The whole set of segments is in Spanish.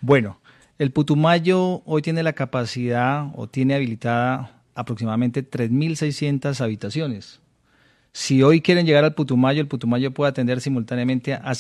Bueno, el Putumayo hoy tiene la capacidad o tiene habilitada aproximadamente 3.600 habitaciones. Si hoy quieren llegar al Putumayo, el Putumayo puede atender simultáneamente a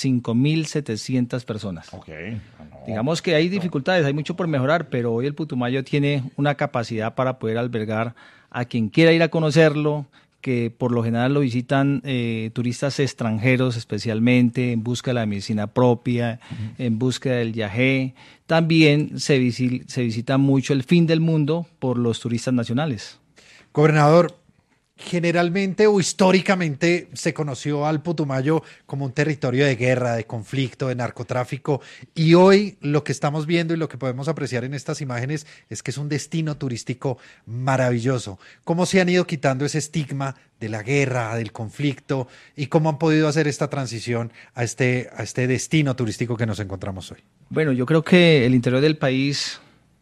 5.700 personas. Ok. Digamos que hay dificultades, hay mucho por mejorar, pero hoy el Putumayo tiene una capacidad para poder albergar a quien quiera ir a conocerlo, que por lo general lo visitan turistas extranjeros especialmente en busca de la medicina propia, en búsqueda del yagé. También se visita mucho el fin del mundo por los turistas nacionales. Gobernador, generalmente o históricamente se conoció al Putumayo como un territorio de guerra, de conflicto, de narcotráfico, y hoy lo que estamos viendo y lo que podemos apreciar en estas imágenes es que es un destino turístico maravilloso. ¿Cómo se han ido quitando ese estigma de la guerra, del conflicto, y cómo han podido hacer esta transición a este destino turístico que nos encontramos hoy? Bueno, yo creo que el interior del país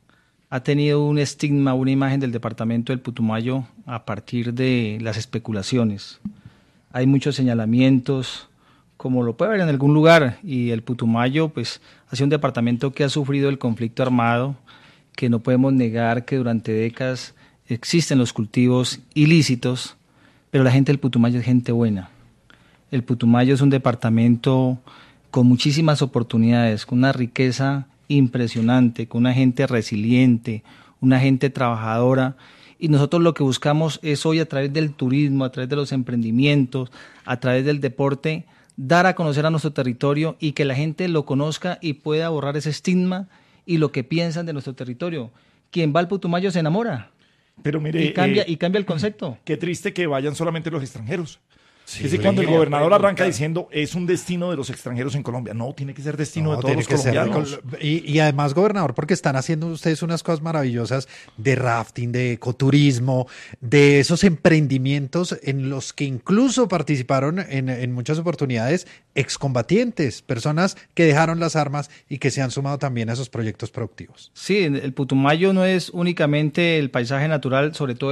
ha tenido un estigma, una imagen del departamento del Putumayo a partir de las especulaciones. Hay muchos señalamientos, como lo puede haber en algún lugar, y el Putumayo pues ha sido un departamento que ha sufrido el conflicto armado, que no podemos negar que durante décadas existen los cultivos ilícitos, pero la gente del Putumayo es gente buena. El Putumayo es un departamento con muchísimas oportunidades, con una riqueza impresionante, con una gente resiliente, una gente trabajadora, y nosotros lo que buscamos es hoy a través del turismo, a través de los emprendimientos, a través del deporte, dar a conocer a nuestro territorio y que la gente lo conozca y pueda borrar ese estigma y lo que piensan de nuestro territorio. Quien va al Putumayo se enamora. Pero mire, y cambia el concepto. Qué triste que vayan solamente los extranjeros. Sí, es que cuando el gobernador arranca diciendo es un destino de los extranjeros en Colombia, no, tiene que ser destino de todos los colombianos. Y además, gobernador, porque están haciendo ustedes unas cosas maravillosas de rafting, de ecoturismo, de esos emprendimientos en los que incluso participaron en muchas oportunidades excombatientes, personas que dejaron las armas y que se han sumado también a esos proyectos productivos. Sí, el Putumayo no es únicamente el paisaje natural, sobre todo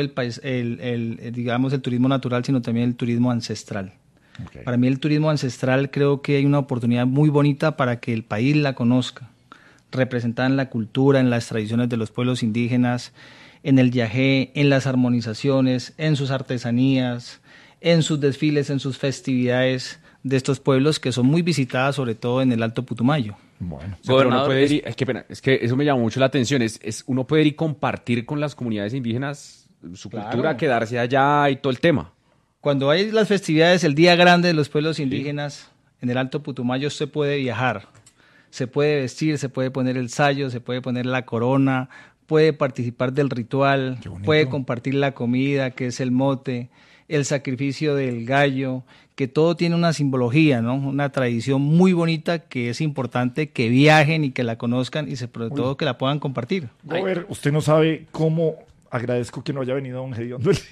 digamos el turismo natural, sino también el turismo ancestral. Okay. Para mí el turismo ancestral creo que hay una oportunidad muy bonita para que el país la conozca, representada en la cultura, en las tradiciones de los pueblos indígenas, en el yagé, en las armonizaciones, en sus artesanías, en sus desfiles, en sus festividades de estos pueblos que son muy visitadas, sobre todo en el Alto Putumayo. Bueno, uno puede ir, qué pena, es que eso me llamó mucho la atención, uno puede ir y compartir con las comunidades indígenas su cultura, quedarse allá y todo el tema. Cuando hay las festividades, el Día Grande de los Pueblos Indígenas, en el Alto Putumayo se puede viajar, se puede vestir, se puede poner el sayo, se puede poner la corona, puede participar del ritual, puede compartir la comida, que es el mote, el sacrificio del gallo, que todo tiene una simbología, ¿no? Una tradición muy bonita que es importante que viajen y que la conozcan y sobre todo que la puedan compartir. Robert, usted no sabe cómo agradezco que no haya venido don Gediondo el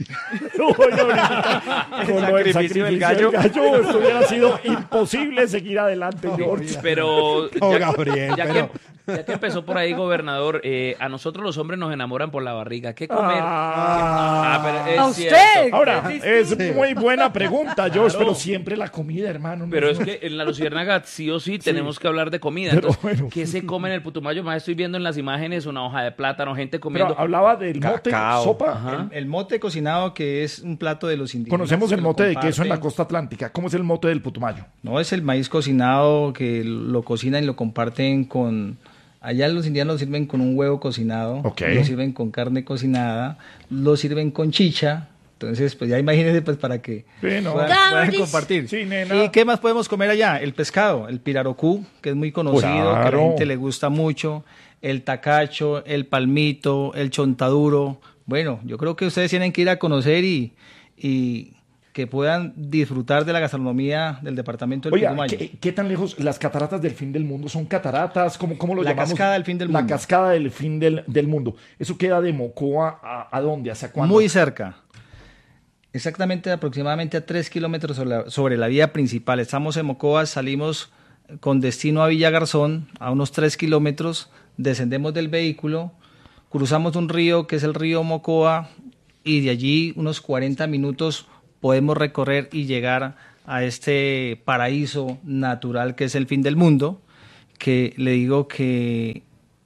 sacrificio del gallo. Esto hubiera sido imposible seguir adelante, George. Pero Gabriel, ya que empezó por ahí, gobernador, a nosotros los hombres nos enamoran por la barriga. ¿Qué comer? Pero es ¿A usted? cierto. Ahora, es muy buena pregunta, George, pero siempre la comida, hermano. Pero es que en la Luciérnaga sí o sí tenemos que hablar de comida. Entonces, bueno, ¿qué se come en el Putumayo? Más estoy viendo en las imágenes una hoja de plátano, gente comiendo. Pero hablaba del mote, sopa. El mote cocinado, que es un plato de los indígenas. Conocemos el mote de queso en la costa atlántica. ¿Cómo es el mote del Putumayo? No, es el maíz cocinado que lo cocinan y lo comparten con... Allá los indianos lo sirven con un huevo cocinado, lo sirven con carne cocinada, lo sirven con chicha. Entonces, pues ya imagínense pues para que puedan compartir. Sí, nena. ¿Y qué más podemos comer allá? El pescado, el pirarucú, que es muy conocido, que a la gente le gusta mucho, el tacacho, el palmito, el chontaduro. Bueno, yo creo que ustedes tienen que ir a conocer y que puedan disfrutar de la gastronomía del departamento del Putumayo. ¿Qué tan lejos? ¿Las cataratas del fin del mundo son cataratas? ¿Cómo lo llamamos? La cascada del fin del mundo. La cascada del fin del mundo. ¿Eso queda de Mocoa a dónde? ¿Hacia cuándo? Muy cerca. Exactamente, aproximadamente a 3 kilómetros sobre la vía principal. Estamos en Mocoa, salimos con destino a Villa Garzón, a unos 3 kilómetros, descendemos del vehículo, cruzamos un río que es el río Mocoa y de allí unos 40 minutos podemos recorrer y llegar a este paraíso natural que es el fin del mundo, que le digo que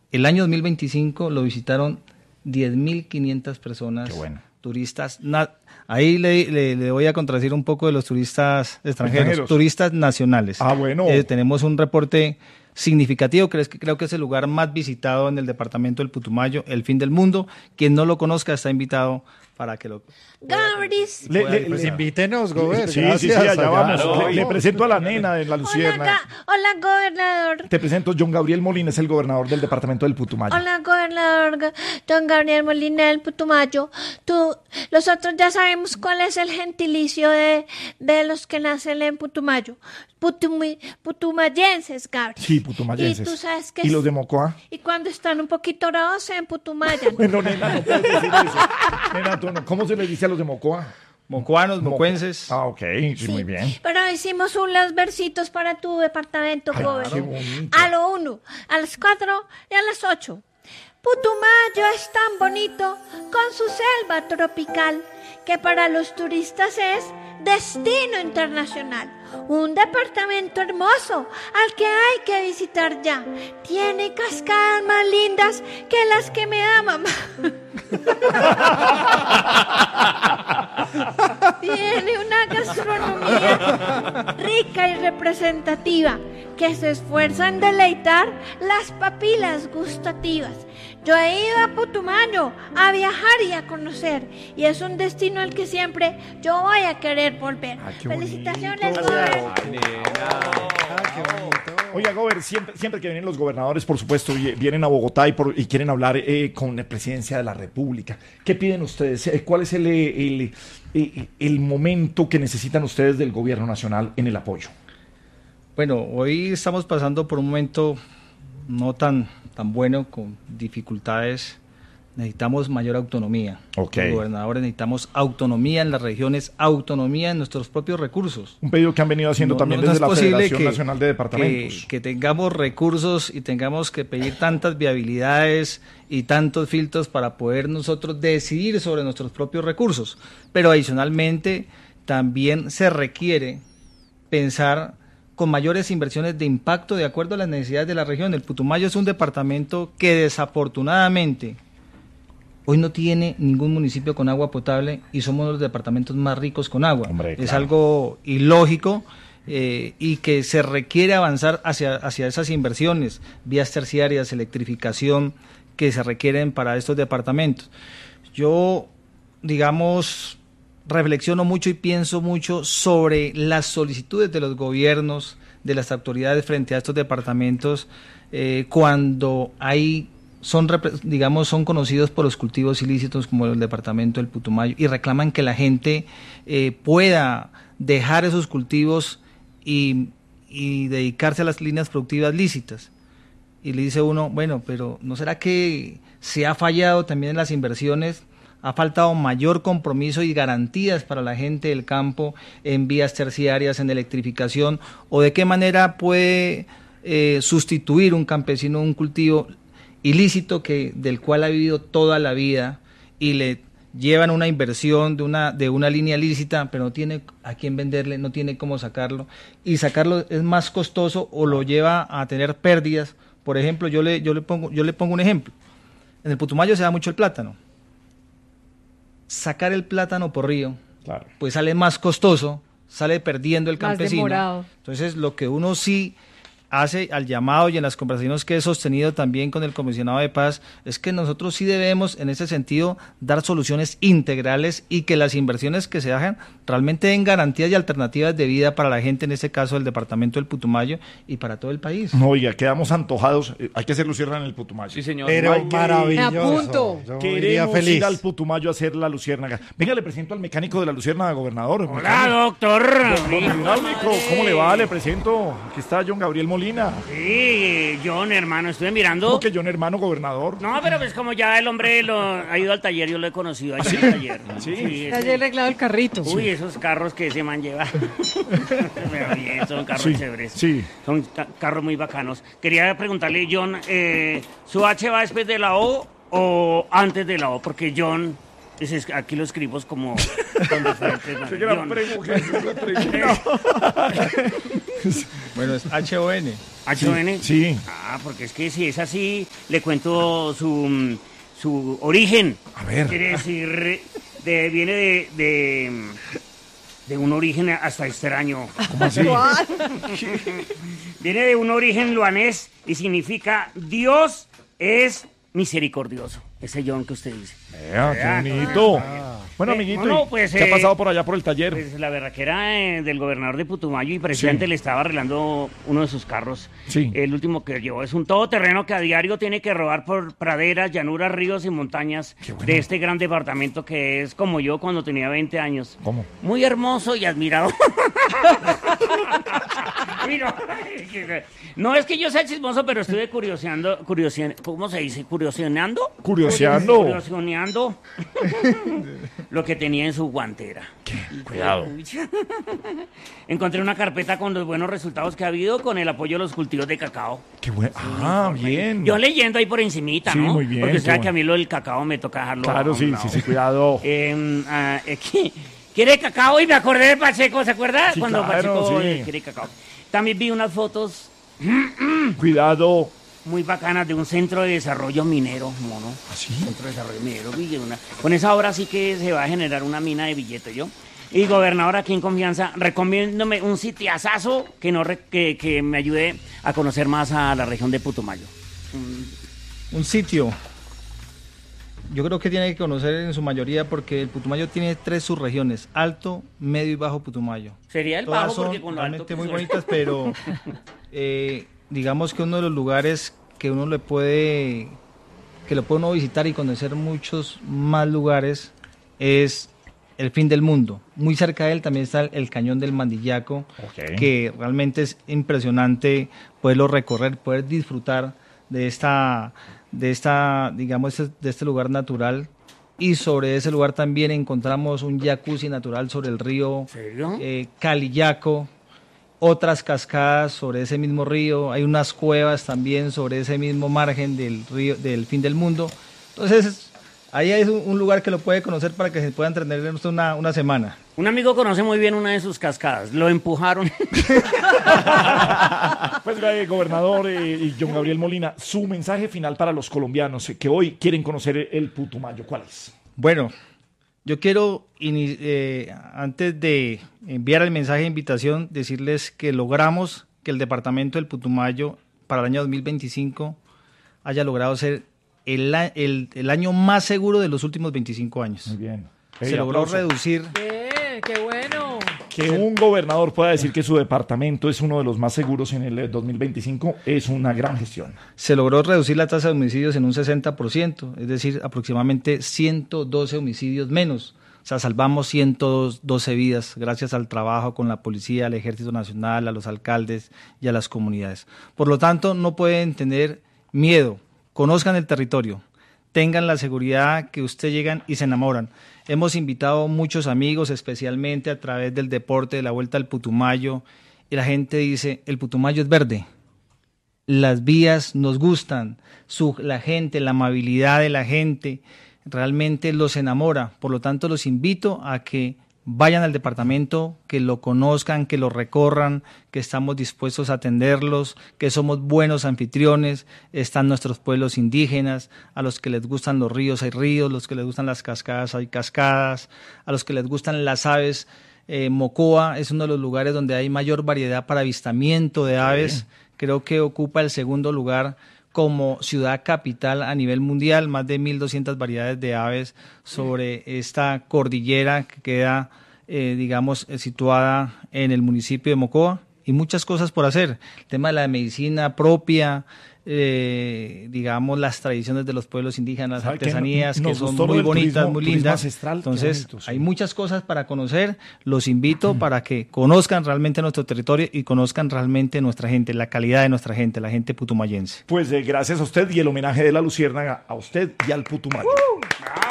El año 2025 lo visitaron 10.500 personas. Qué bueno. Turistas. Ahí le voy a contradecir un poco de los turistas extranjeros. Turistas nacionales. Bueno. Tenemos un reporte significativo, creo que es el lugar más visitado en el departamento del Putumayo, el fin del mundo. Quien no lo conozca está invitado para que lo... Gabris. Pues invítenos, Gober. Sí, allá vamos. Claro. Le presento a la nena de la Luciérnaga. Hola, gobernador. Te presento, John Gabriel Molina, es el gobernador del departamento del Putumayo. Hola, gobernador John Gabriel Molina del Putumayo. Nosotros ya sabemos cuál es el gentilicio de los que nacen en Putumayo. Putumayenses, Gabriel. Sí, putumayenses. ¿Y tú sabes qué? ¿Y los de Mocoa? Y cuando están un poquito bravos en Putumaya. Bueno, nena, no puedes decir eso. Nena, ¿cómo se les dice a los de Mocoa? Mocoanos, mocuenses. Ok, sí, muy bien. Pero hicimos unos versitos para tu departamento, gobernador. A lo 1, a las 4 y a las 8. Putumayo es tan bonito con su selva tropical que para los turistas es destino internacional. Un departamento hermoso al que hay que visitar ya. Tiene cascadas más lindas que las que me da mamá. Tiene una gastronomía rica y representativa que se esfuerza en deleitar las papilas gustativas. Yo he ido a Putumayo a viajar y a conocer, y es un destino al que siempre yo voy a querer volver. Felicitaciones, Gober. Oiga, Gober, siempre que vienen los gobernadores, por supuesto, vienen a Bogotá y quieren hablar con la presidencia de la República. ¿Qué piden ustedes? ¿Cuál es el momento que necesitan ustedes del gobierno nacional en el apoyo? Bueno, hoy estamos pasando por un momento no tan bueno, con dificultades. Necesitamos mayor autonomía. Okay. Los gobernadores necesitamos autonomía en las regiones, autonomía en nuestros propios recursos. Un pedido que han venido haciendo también desde la Federación Nacional de Departamentos. Que tengamos recursos y tengamos que pedir tantas viabilidades y tantos filtros para poder nosotros decidir sobre nuestros propios recursos. Pero adicionalmente también se requiere pensar con mayores inversiones de impacto de acuerdo a las necesidades de la región. El Putumayo es un departamento que desafortunadamente hoy no tiene ningún municipio con agua potable y somos los departamentos más ricos con agua. Hombre, es claro. algo ilógico y que se requiere avanzar hacia esas inversiones, vías terciarias, electrificación, que se requieren para estos departamentos. Yo, digamos, reflexiono mucho y pienso mucho sobre las solicitudes de los gobiernos, de las autoridades frente a estos departamentos, cuando son conocidos por los cultivos ilícitos como el departamento del Putumayo y reclaman que la gente pueda dejar esos cultivos y dedicarse a las líneas productivas lícitas. Y le dice uno, bueno, pero ¿no será que se ha fallado también en las inversiones? Ha faltado mayor compromiso y garantías para la gente del campo en vías terciarias, en electrificación, o de qué manera puede sustituir un campesino un cultivo ilícito del cual ha vivido toda la vida y le llevan una inversión de una línea lícita, pero no tiene a quién venderle, no tiene cómo sacarlo, y sacarlo es más costoso o lo lleva a tener pérdidas. Por ejemplo, yo le pongo un ejemplo. En el Putumayo se da mucho el plátano. Sacar el plátano por río, claro, pues sale más costoso, sale perdiendo el más campesino. Demorado. Entonces, lo que uno sí hace al llamado y en las conversaciones que he sostenido también con el comisionado de paz es que nosotros sí debemos en ese sentido dar soluciones integrales y que las inversiones que se hagan realmente den garantías y alternativas de vida para la gente, en este caso del departamento del Putumayo y para todo el país. No, oiga, quedamos antojados. Hay que hacer Luciérnaga en el Putumayo. Sí, señor. Pero maravilloso. Me apunto. Yo Queremos iría feliz. ir al Putumayo a hacer la Luciérnaga. Venga, le presento al mecánico de la Luciérnaga, gobernador. Hola, doctor. Don hidráulico, ¿cómo le va? Le presento. Aquí está John Gabriel Molina. Sí, John, hermano, estuve mirando. ¿Cómo que John, hermano, gobernador? No, pero pues como ya el hombre ha ido al taller, yo lo he conocido allá en el taller. Sí. Ya he arreglado el carrito. Uy, esos carros que ese man lleva. Pero bien, son carros Sí, chéveres. sí. Son carros muy bacanos. Quería preguntarle, John, ¿su H va después de la O o antes de la O? Porque John Aquí lo escribimos como con diferentes Bueno, es H-O-N. ¿H-O-N? Sí. Porque es que si es así, le cuento su origen. A ver. Quiere decir, viene de un origen hasta extraño. ¿Cómo así? Viene de un origen luanés y significa Dios es misericordioso. Ese John que usted dice. Vea, qué bonito. Bueno, amiguito, pues, ¿qué ha pasado por allá por el taller? Pues la berraquera del gobernador de Putumayo y presidente le estaba arreglando uno de sus carros. Sí. El último que llevó es un todoterreno que a diario tiene que rodar por praderas, llanuras, ríos y montañas de este gran departamento que es como yo cuando tenía 20 años. ¿Cómo? Muy hermoso y admirado. Mira, no es que yo sea chismoso, pero estuve curioseando, ¿cómo se dice? ¿Curioseando? Curioseando lo que tenía en su guantera. Cuidado. Encontré una carpeta con los buenos resultados que ha habido con el apoyo de los cultivos de cacao. Qué bueno. Bien. Yo leyendo ahí por encimita, Sí, ¿no? muy bien, Porque sabe qué que a mí lo del cacao me toca dejarlo. Claro, sí, cuidado. ¿Quiere cacao? Y me acordé de Pacheco, ¿se acuerda? Sí, Cuando claro, Pacheco sí. quiere cacao. También vi unas fotos Cuidado. muy bacanas de un centro de desarrollo minero, mono. ¿Así? Centro de desarrollo minero, con esa obra sí que se va a generar una mina de billetes, ¿yo? Y gobernador, aquí en confianza, recomiéndome un sitiazazo que me ayude a conocer más a la región de Putumayo. Un sitio. Yo creo que tiene que conocer en su mayoría porque el Putumayo tiene 3 subregiones: Alto, Medio y Bajo Putumayo. Sería el Todas bajo son porque con lo alto realmente que muy soy. bonitas, pero digamos que uno de los lugares que uno lo puede uno visitar y conocer muchos más lugares es el fin del mundo. Muy cerca de él también está el Cañón del Mandillaco, que realmente es impresionante poderlo recorrer, poder disfrutar de este lugar natural. Y sobre ese lugar también encontramos un jacuzzi natural sobre el río Calillaco, otras cascadas sobre ese mismo río, hay unas cuevas también sobre ese mismo margen del río del fin del mundo. Entonces, ahí es un lugar que lo puede conocer para que se pueda entretener una semana. Un amigo conoce muy bien una de sus cascadas, lo empujaron. Pues, gobernador y John Gabriel Molina, su mensaje final para los colombianos que hoy quieren conocer el Putumayo, ¿cuál es? Bueno, yo quiero, antes de enviar el mensaje de invitación, decirles que logramos que el departamento del Putumayo para el año 2025 haya logrado ser el año más seguro de los últimos 25 años. Muy bien. Se logró reducir. ¡Qué bueno! Que un gobernador pueda decir que su departamento es uno de los más seguros en el 2025 es una gran gestión. Se logró reducir la tasa de homicidios en un 60%, es decir, aproximadamente 112 homicidios menos. O sea, salvamos 112 vidas gracias al trabajo con la policía, al Ejército Nacional, a los alcaldes y a las comunidades. Por lo tanto, no pueden tener miedo. Conozcan el territorio, tengan la seguridad que ustedes llegan y se enamoran. Hemos invitado muchos amigos, especialmente a través del deporte de la Vuelta al Putumayo, y la gente dice, el Putumayo es verde, las vías nos gustan, la gente, la amabilidad de la gente, realmente los enamora. Por lo tanto, los invito a que vayan al departamento, que lo conozcan, que lo recorran, que estamos dispuestos a atenderlos, que somos buenos anfitriones. Están nuestros pueblos indígenas, a los que les gustan los ríos hay ríos, los que les gustan las cascadas hay cascadas, a los que les gustan las aves. Mocoa es uno de los lugares donde hay mayor variedad para avistamiento de aves. Creo que ocupa el segundo lugar como ciudad capital a nivel mundial, más de 1.200 variedades de aves sobre esta cordillera que queda, situada en el municipio de Mocoa, y muchas cosas por hacer. El tema de la medicina propia, las tradiciones de los pueblos indígenas, las artesanías que son muy bonitas, muy lindas. Entonces, hay muchas cosas para conocer. Los invito para que conozcan realmente nuestro territorio y conozcan realmente nuestra gente, la calidad de nuestra gente, la gente putumayense. Pues gracias a usted y el homenaje de la Luciérnaga a usted y al Putumayo.